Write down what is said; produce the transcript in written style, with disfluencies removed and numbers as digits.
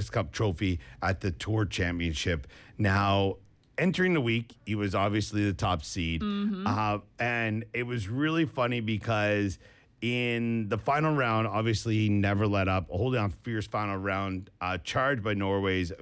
FedEx Cup trophy at the Tour Championship. Now, entering the week, he was obviously the top seed. And it was really funny because in the final round, obviously, he never let up, holding on fierce final round, charged by Norway's